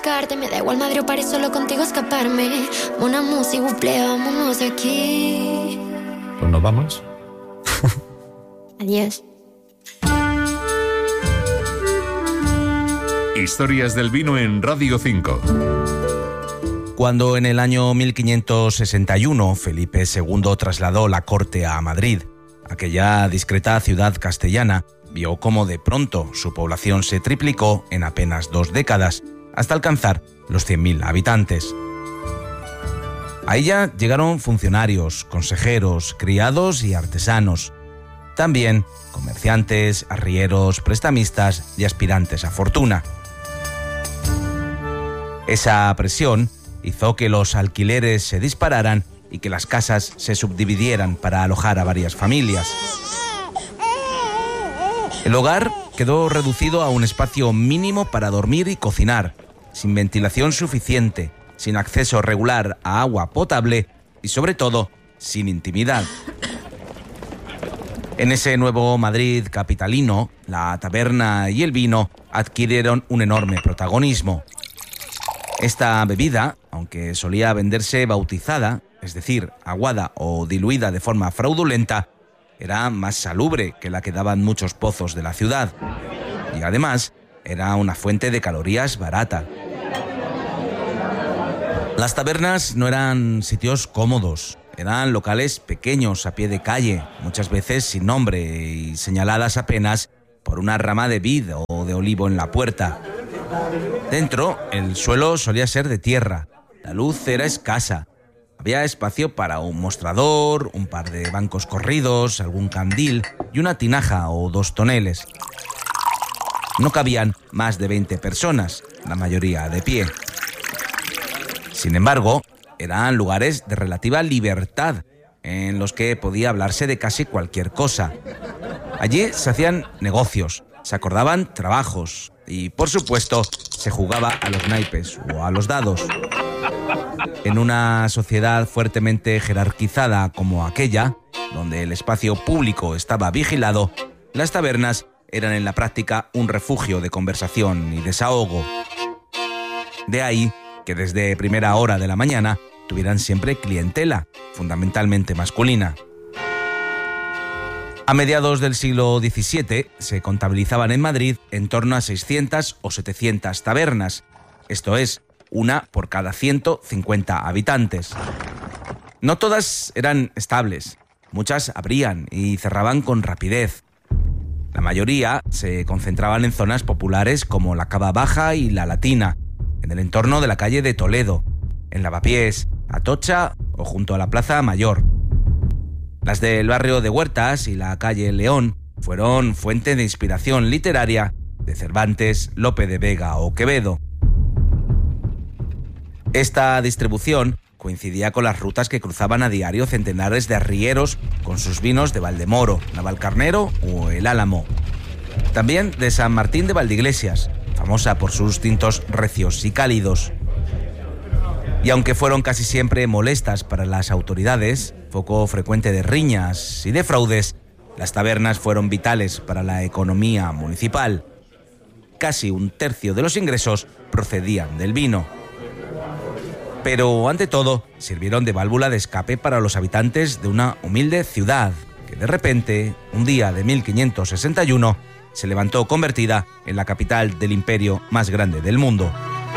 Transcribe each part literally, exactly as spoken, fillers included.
buscarte. Me da igual Madrid o París, solo contigo escaparme. Una música, buple, vámonos de aquí. Pues nos vamos. Adiós. Historias del vino en Radio cinco. Cuando en el año mil quinientos sesenta y uno Felipe segundo trasladó la corte a Madrid, aquella discreta ciudad castellana vio cómo de pronto su población se triplicó en apenas dos décadas, hasta alcanzar los cien mil habitantes. A ella llegaron funcionarios, consejeros, criados y artesanos. También comerciantes, arrieros, prestamistas y aspirantes a fortuna. Esa presión hizo que los alquileres se dispararan y que las casas se subdividieran para alojar a varias familias. El hogar quedó reducido a un espacio mínimo para dormir y cocinar, sin ventilación suficiente, sin acceso regular a agua potable y, sobre todo, sin intimidad. En ese nuevo Madrid capitalino, la taberna y el vino adquirieron un enorme protagonismo. Esta bebida, aunque solía venderse bautizada, es decir, aguada o diluida de forma fraudulenta, era más salubre que la que daban muchos pozos de la ciudad. Y además, era una fuente de calorías barata. Las tabernas no eran sitios cómodos, eran locales pequeños a pie de calle, muchas veces sin nombre y señaladas apenas por una rama de vid o de olivo en la puerta. Dentro, el suelo solía ser de tierra, la luz era escasa, había espacio para un mostrador, un par de bancos corridos, algún candil y una tinaja o dos toneles. No cabían más de veinte personas, la mayoría de pie. Sin embargo, eran lugares de relativa libertad, en los que podía hablarse de casi cualquier cosa. Allí se hacían negocios, se acordaban trabajos y, por supuesto, se jugaba a los naipes o a los dados. En una sociedad fuertemente jerarquizada como aquella, donde el espacio público estaba vigilado, las tabernas eran en la práctica un refugio de conversación y desahogo. De ahí que desde primera hora de la mañana tuvieran siempre clientela, fundamentalmente masculina. A mediados del siglo diecisiete se contabilizaban en Madrid en torno a seiscientas o setecientas tabernas, esto es, una por cada ciento cincuenta habitantes. No todas eran estables, muchas abrían y cerraban con rapidez. La mayoría se concentraban en zonas populares como la Cava Baja y la Latina, en el entorno de la calle de Toledo, en Lavapiés, Atocha o junto a la Plaza Mayor. Las del barrio de Huertas y la calle León fueron fuente de inspiración literaria de Cervantes, Lope de Vega o Quevedo. Esta distribución coincidía con las rutas que cruzaban a diario centenares de arrieros con sus vinos de Valdemoro, Navalcarnero o El Álamo. También de San Martín de Valdeiglesias, famosa por sus tintos recios y cálidos. Y aunque fueron casi siempre molestas para las autoridades, foco frecuente de riñas y de fraudes, las tabernas fueron vitales para la economía municipal. Casi un tercio de los ingresos procedían del vino. Pero, ante todo, sirvieron de válvula de escape para los habitantes de una humilde ciudad que, de repente, un día de mil quinientos sesenta y uno, se levantó convertida en la capital del imperio más grande del mundo.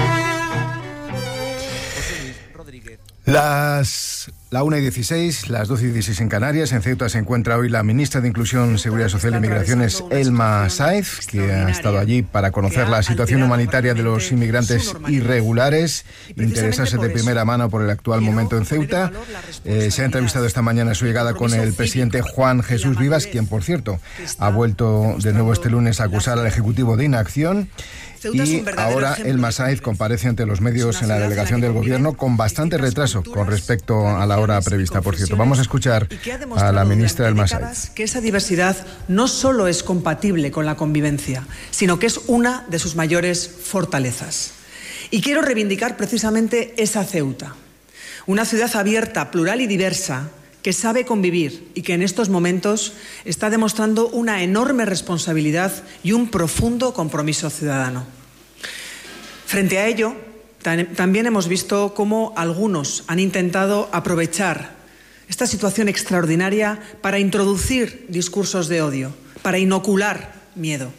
Las la una y dieciséis, las doce y dieciséis en Canarias. En Ceuta se encuentra hoy la ministra de Inclusión, Seguridad Social y Migraciones, Elma Sáez, que ha estado allí para conocer la situación humanitaria de los inmigrantes irregulares, interesarse de primera mano por el actual momento en Ceuta. Eh, se ha entrevistado esta mañana a su llegada con el presidente Juan Jesús Vivas, quien, por cierto, ha vuelto de nuevo este lunes a acusar al Ejecutivo de inacción. Y ahora Elma Sáez comparece ante los medios en la delegación del Gobierno con bastante retraso con respecto a la hora prevista, por cierto. Vamos a escuchar a la ministra Elma Sáez. Que esa diversidad no solo es compatible con la convivencia, sino que es una de sus mayores fortalezas. Y quiero reivindicar precisamente esa Ceuta, una ciudad abierta, plural y diversa, que sabe convivir y que en estos momentos está demostrando una enorme responsabilidad y un profundo compromiso ciudadano. Frente a ello, también hemos visto cómo algunos han intentado aprovechar esta situación extraordinaria para introducir discursos de odio, para inocular miedo,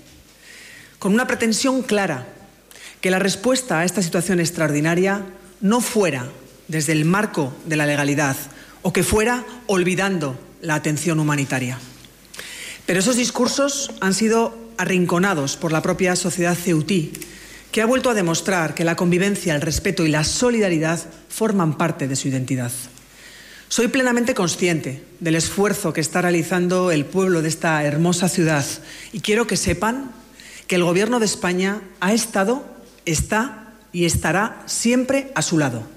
con una pretensión clara, que la respuesta a esta situación extraordinaria no fuera desde el marco de la legalidad o que fuera olvidando la atención humanitaria. Pero esos discursos han sido arrinconados por la propia sociedad ceutí, que ha vuelto a demostrar que la convivencia, el respeto y la solidaridad forman parte de su identidad. Soy plenamente consciente del esfuerzo que está realizando el pueblo de esta hermosa ciudad y quiero que sepan que el Gobierno de España ha estado, está y estará siempre a su lado.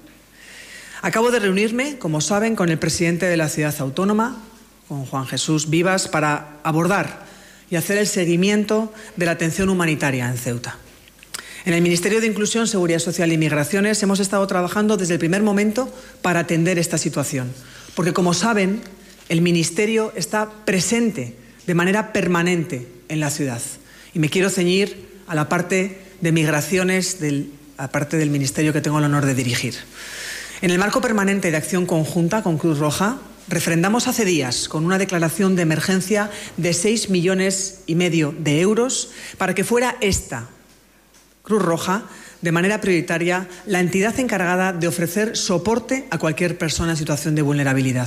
Acabo de reunirme, como saben, con el presidente de la ciudad autónoma, con Juan Jesús Vivas, para abordar y hacer el seguimiento de la atención humanitaria en Ceuta. En el Ministerio de Inclusión, Seguridad Social y Migraciones hemos estado trabajando desde el primer momento para atender esta situación, porque, como saben, el Ministerio está presente de manera permanente en la ciudad. Y me quiero ceñir a la parte de migraciones, del, a la parte del Ministerio que tengo el honor de dirigir. En el marco permanente de acción conjunta con Cruz Roja, refrendamos hace días con una declaración de emergencia de seis millones y medio de euros para que fuera esta, Cruz Roja, de manera prioritaria, la entidad encargada de ofrecer soporte a cualquier persona en situación de vulnerabilidad.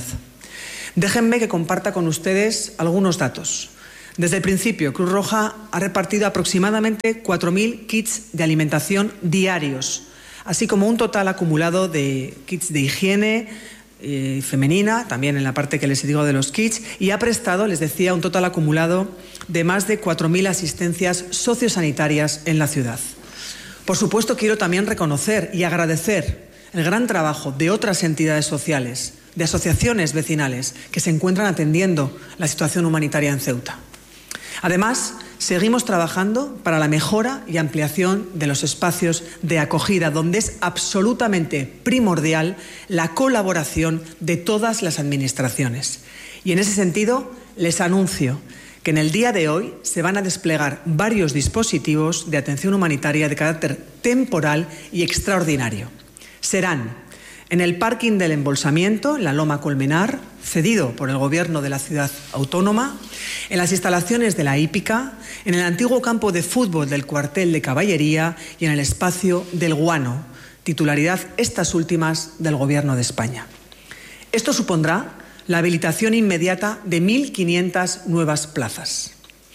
Déjenme que comparta con ustedes algunos datos. Desde el principio, Cruz Roja ha repartido aproximadamente cuatro mil kits de alimentación diarios, así como un total acumulado de kits de higiene eh, femenina, también en la parte que les digo de los kits, y ha prestado, les decía, un total acumulado de más de cuatro mil asistencias sociosanitarias en la ciudad. Por supuesto, quiero también reconocer y agradecer el gran trabajo de otras entidades sociales, de asociaciones vecinales que se encuentran atendiendo la situación humanitaria en Ceuta. Además, seguimos trabajando para la mejora y ampliación de los espacios de acogida, donde es absolutamente primordial la colaboración de todas las administraciones. Y en ese sentido, les anuncio que en el día de hoy se van a desplegar varios dispositivos de atención humanitaria de carácter temporal y extraordinario. Serán en el parking del embolsamiento, en la Loma Colmenar, cedido por el Gobierno de la ciudad autónoma, en las instalaciones de la hípica, en el antiguo campo de fútbol del cuartel de caballería y en el espacio del Guano, titularidad estas últimas del Gobierno de España. Esto supondrá la habilitación inmediata de mil quinientas nuevas plazas.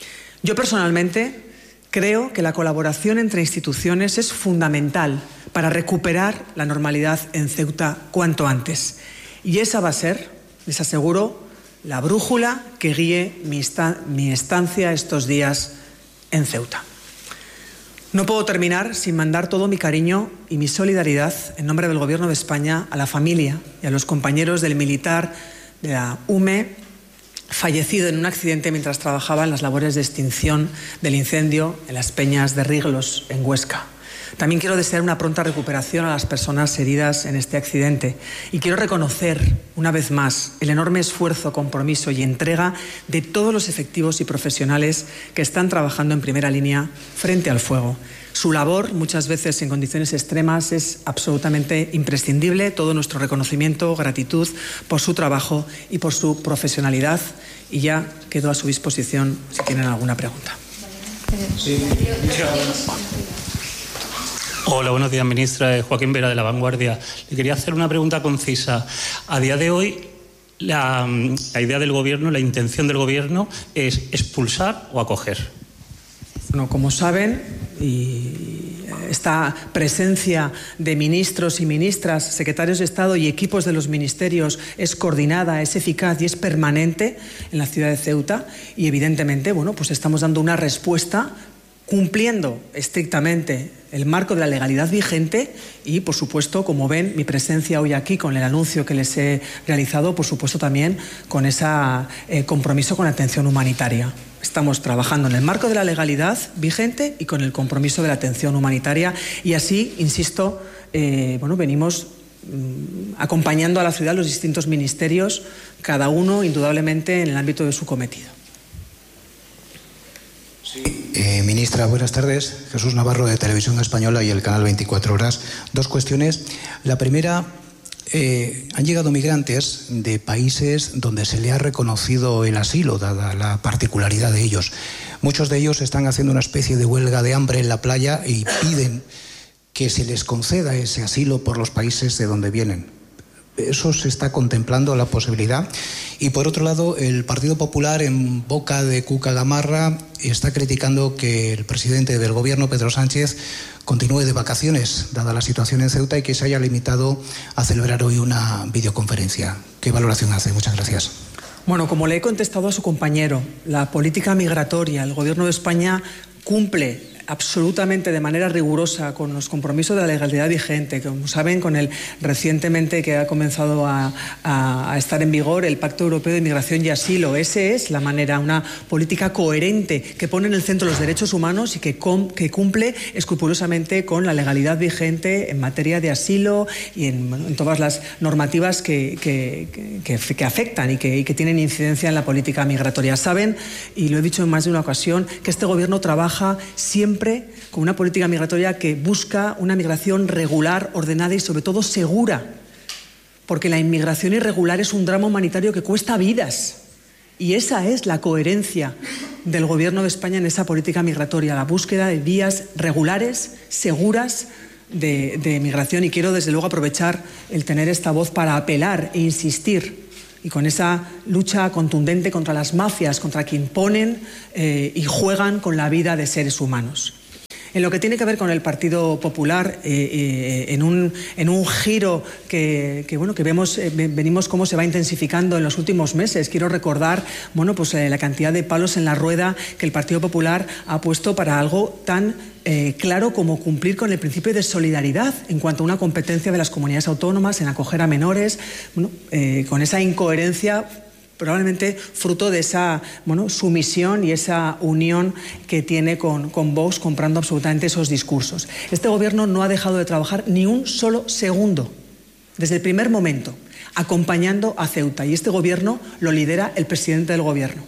Yo personalmente creo que la colaboración entre instituciones es fundamental para recuperar la normalidad en Ceuta cuanto antes. Y esa va a ser, les aseguro, la brújula que guíe mi, esta- mi estancia estos días en Ceuta. No puedo terminar sin mandar todo mi cariño y mi solidaridad en nombre del Gobierno de España a la familia y a los compañeros del militar de la U M E fallecido en un accidente mientras trabajaba en las labores de extinción del incendio en las Peñas de Riglos, en Huesca. También quiero desear una pronta recuperación a las personas heridas en este accidente y quiero reconocer una vez más el enorme esfuerzo, compromiso y entrega de todos los efectivos y profesionales que están trabajando en primera línea frente al fuego. Su labor, muchas veces en condiciones extremas, es absolutamente imprescindible. Todo nuestro reconocimiento, gratitud por su trabajo y por su profesionalidad. Y ya quedo a su disposición si tienen alguna pregunta. Sí. Hola, buenos días, ministra. Joaquín Vera, de La Vanguardia. Le quería hacer una pregunta concisa. A día de hoy, la, la idea del Gobierno, la intención del Gobierno es expulsar o acoger. Bueno, como saben, y esta presencia de ministros y ministras, secretarios de Estado y equipos de los ministerios es coordinada, es eficaz y es permanente en la ciudad de Ceuta y, evidentemente, bueno, pues estamos dando una respuesta cumpliendo estrictamente el marco de la legalidad vigente y, por supuesto, como ven, mi presencia hoy aquí con el anuncio que les he realizado, por supuesto, también con ese eh, compromiso con la atención humanitaria. Estamos trabajando en el marco de la legalidad vigente y con el compromiso de la atención humanitaria y así, insisto, eh, bueno, venimos mm, acompañando a la ciudad los distintos ministerios, cada uno indudablemente en el ámbito de su cometido. Sí. Eh, ministro. Ministra, buenas tardes. Jesús Navarro, de Televisión Española y el canal veinticuatro horas. Dos cuestiones. La primera, eh, han llegado migrantes de países donde se le ha reconocido el asilo, dada la particularidad de ellos. Muchos de ellos están haciendo una especie de huelga de hambre en la playa y piden que se les conceda ese asilo por los países de donde vienen. ¿Eso se está contemplando la posibilidad? Y por otro lado, el Partido Popular, en boca de Cuca Gamarra, está criticando que el presidente del gobierno, Pedro Sánchez, continúe de vacaciones, dada la situación en Ceuta, y que se haya limitado a celebrar hoy una videoconferencia. ¿Qué valoración hace? Muchas gracias. Bueno, como le he contestado a su compañero, la política migratoria, el gobierno de España cumple absolutamente de manera rigurosa con los compromisos de la legalidad vigente, como saben, con el recientemente que ha comenzado a, a, a estar en vigor el Pacto Europeo de Migración y Asilo. Esa es la manera, una política coherente que pone en el centro los derechos humanos y que, com, que cumple escrupulosamente con la legalidad vigente en materia de asilo y en, bueno, en todas las normativas que, que, que, que afectan y que, y que tienen incidencia en la política migratoria. Saben, y lo he dicho en más de una ocasión, que este gobierno trabaja siempre con una política migratoria que busca una migración regular, ordenada y sobre todo segura, porque la inmigración irregular es un drama humanitario que cuesta vidas, y esa es la coherencia del gobierno de España en esa política migratoria, la búsqueda de vías regulares, seguras de, de migración. Y quiero desde luego aprovechar el tener esta voz para apelar e insistir, y con esa lucha contundente contra las mafias, contra quien ponen eh, y juegan con la vida de seres humanos. En lo que tiene que ver con el Partido Popular, eh, eh, en, un, en un giro que, que, bueno, que vemos, eh, venimos cómo se va intensificando en los últimos meses. Quiero recordar bueno, pues, eh, la cantidad de palos en la rueda que el Partido Popular ha puesto para algo tan eh, claro como cumplir con el principio de solidaridad en cuanto a una competencia de las comunidades autónomas en acoger a menores, bueno, eh, con esa incoherencia probablemente fruto de esa bueno, sumisión y esa unión que tiene con, con Vox, comprando absolutamente esos discursos. Este gobierno no ha dejado de trabajar ni un solo segundo, desde el primer momento, acompañando a Ceuta. Y este gobierno lo lidera el presidente del gobierno,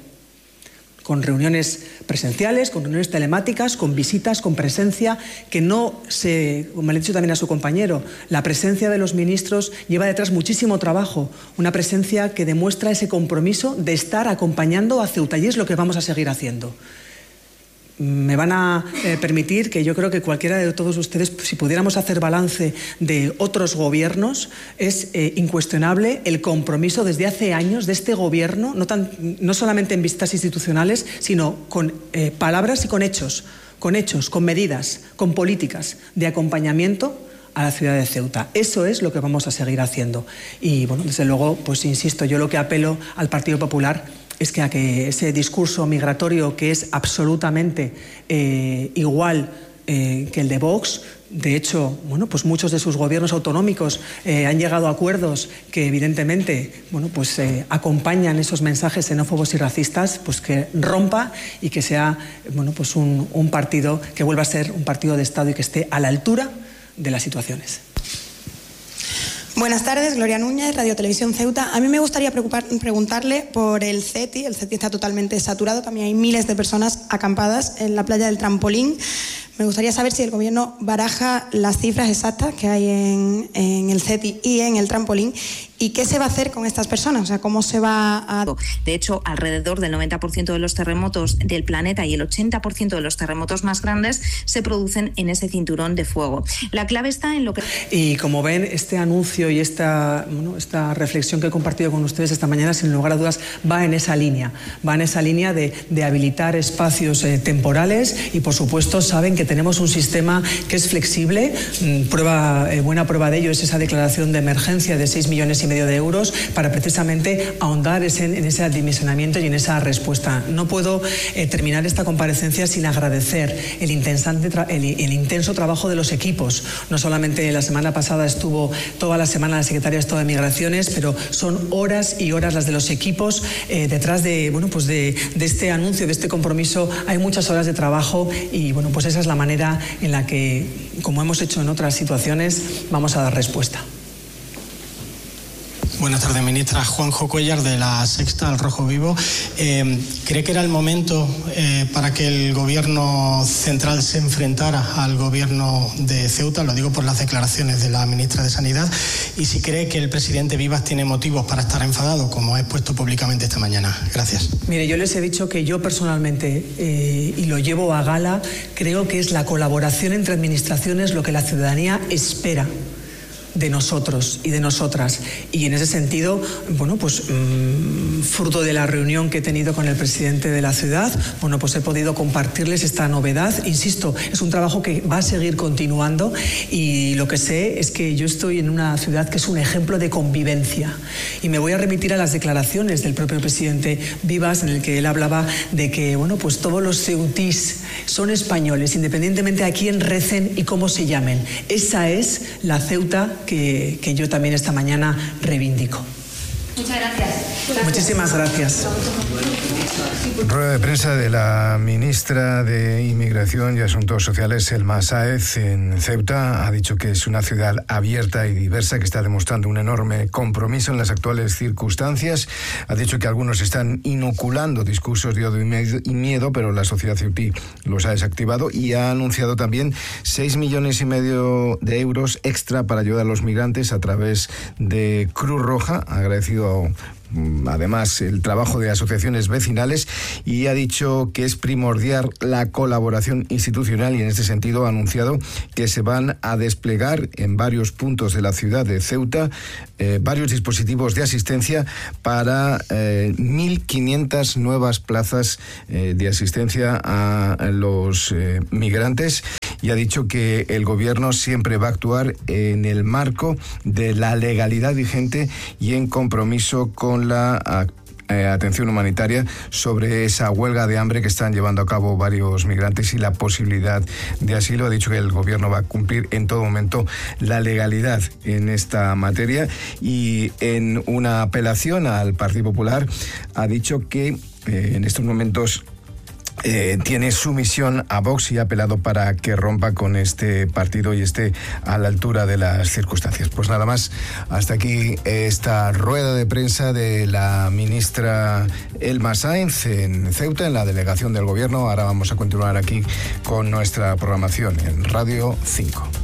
con reuniones presenciales, con reuniones telemáticas, con visitas, con presencia, que no se, como le he dicho también a su compañero, la presencia de los ministros lleva detrás muchísimo trabajo, una presencia que demuestra ese compromiso de estar acompañando a Ceuta, y es lo que vamos a seguir haciendo. Me van a eh, permitir que yo creo que cualquiera de todos ustedes, si pudiéramos hacer balance de otros gobiernos, es eh, incuestionable el compromiso desde hace años de este gobierno, no, tan, no solamente en visitas institucionales, sino con eh, palabras y con hechos, con hechos, con medidas, con políticas de acompañamiento a la ciudad de Ceuta. Eso es lo que vamos a seguir haciendo. Y bueno, desde luego, pues insisto, yo lo que apelo al Partido Popular es que a que ese discurso migratorio, que es absolutamente eh, igual eh, que el de Vox, de hecho, bueno, pues muchos de sus gobiernos autonómicos eh, han llegado a acuerdos que evidentemente bueno, pues, eh, acompañan esos mensajes xenófobos y racistas, pues que rompa y que sea bueno, pues un, un partido que vuelva a ser un partido de Estado y que esté a la altura de las situaciones. Buenas tardes, Gloria Núñez, Radio Televisión Ceuta. A mí me gustaría preocupar, preguntarle por el CETI. El CETI está totalmente saturado, también hay miles de personas acampadas en la playa del Trampolín. Me gustaría saber si el Gobierno baraja las cifras exactas que hay en, en el CETI y en el Trampolín, y qué se va a hacer con estas personas, o sea, cómo se va a... De hecho, alrededor del noventa por ciento de los terremotos del planeta y el ochenta por ciento de los terremotos más grandes se producen en ese cinturón de fuego. La clave está en lo que... Y como ven, este anuncio y esta, bueno, esta reflexión que he compartido con ustedes esta mañana, sin lugar a dudas, va en esa línea, va en esa línea de, de habilitar espacios eh, temporales, y por supuesto saben que tenemos un sistema que es flexible. Prueba, eh, buena prueba de ello es esa declaración de emergencia de seis millones y medio de euros para precisamente ahondar ese, en ese dimensionamiento y en esa respuesta. No puedo eh, terminar esta comparecencia sin agradecer el, el, el intenso trabajo de los equipos. No solamente la semana pasada estuvo toda la semana la secretaria de Estado de Migraciones, pero son horas y horas las de los equipos eh, detrás de, bueno, pues de, de este anuncio, de este compromiso. Hay muchas horas de trabajo y bueno, pues esa es la manera en la que, como hemos hecho en otras situaciones, vamos a dar respuesta. Buenas tardes, ministra. Juanjo Cuellar, de La Sexta, al Rojo Vivo. Eh, ¿Cree que era el momento eh, para que el gobierno central se enfrentara al gobierno de Ceuta? Lo digo por las declaraciones de la ministra de Sanidad. Y si cree que el presidente Vivas tiene motivos para estar enfadado, como ha expuesto públicamente esta mañana. Gracias. Mire, yo les he dicho que yo personalmente, eh, y lo llevo a gala, creo que es la colaboración entre administraciones lo que la ciudadanía espera de nosotros y de nosotras. Y en ese sentido, bueno, pues mmm, fruto de la reunión que he tenido con el presidente de la ciudad, bueno, pues he podido compartirles esta novedad. Insisto, es un trabajo que va a seguir continuando y lo que sé es que yo estoy en una ciudad que es un ejemplo de convivencia. Y me voy a remitir a las declaraciones del propio presidente Vivas, en el que él hablaba de que, bueno, pues todos los ceutís son españoles, independientemente a quién recen y cómo se llamen. Esa es la Ceuta Que, que yo también esta mañana reivindico. Muchas gracias. gracias. Muchísimas gracias. Rueda de prensa de la ministra de Inmigración y Asuntos Sociales, Elma Sáez, en Ceuta. Ha dicho que es una ciudad abierta y diversa que está demostrando un enorme compromiso en las actuales circunstancias. Ha dicho que algunos están inoculando discursos de odio y miedo, pero la sociedad ceutí los ha desactivado, y ha anunciado también seis millones y medio de euros extra para ayudar a los migrantes a través de Cruz Roja. Ha agradecido además el trabajo de asociaciones vecinales y ha dicho que es primordial la colaboración institucional, y en este sentido ha anunciado que se van a desplegar en varios puntos de la ciudad de Ceuta eh, varios dispositivos de asistencia para eh, mil quinientas nuevas plazas eh, de asistencia a los eh, migrantes. Y ha dicho que el gobierno siempre va a actuar en el marco de la legalidad vigente y en compromiso con la eh, atención humanitaria sobre esa huelga de hambre que están llevando a cabo varios migrantes y la posibilidad de asilo. Ha dicho que el gobierno va a cumplir en todo momento la legalidad en esta materia, y en una apelación al Partido Popular ha dicho que eh, en estos momentos Eh, tiene sumisión a Vox y ha apelado para que rompa con este partido y esté a la altura de las circunstancias. Pues nada más, hasta aquí esta rueda de prensa de la ministra Elma Sáez en Ceuta, en la delegación del gobierno. Ahora vamos a continuar aquí con nuestra programación en Radio cinco.